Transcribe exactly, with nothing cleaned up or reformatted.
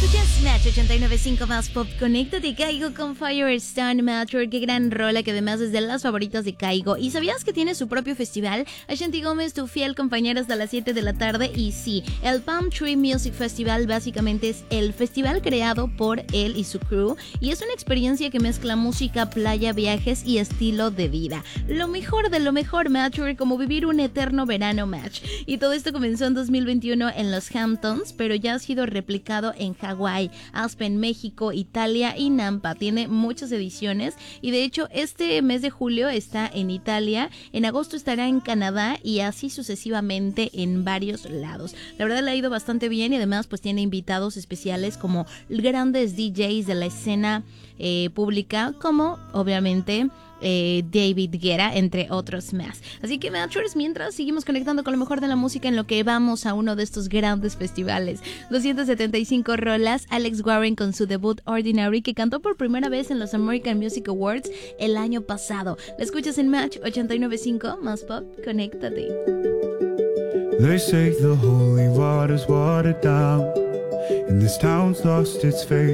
Escuchas Match ochenta y nueve punto cinco más pop. Conéctate, Caigo con Firestone Matter. Qué gran rola que además es de las favoritas de Caigo. ¿Y sabías que tiene su propio festival? Ashanti Gómez, tu fiel compañera hasta las siete de la tarde. Y sí, el Palm Tree Music Festival básicamente es el festival creado por él y su crew. Y es una experiencia que mezcla música, playa, viajes y estilo de vida. Lo mejor de lo mejor, Matter, como vivir un eterno verano Match. Y todo esto comenzó en dos mil veintiuno en los Hamptons, pero ya ha sido replicado en Hawái, Aspen, México, Italia y Nampa. Tiene muchas ediciones y de hecho este mes de julio está en Italia, en agosto estará en Canadá y así sucesivamente en varios lados. La verdad le ha ido bastante bien y además pues tiene invitados especiales como grandes D Js de la escena eh, pública, como obviamente Eh, David Guetta, entre otros más. Así que Matchers, mientras seguimos conectando con lo mejor de la música en lo que vamos a uno de estos grandes festivales. doscientas setenta y cinco rolas, Alex Warren con su debut Ordinary, que cantó por primera vez en los American Music Awards el año pasado. La escuchas en Match ochenta y nueve punto cinco más pop. Conéctate. They say the holy water's watered down, and this town's lost its faith.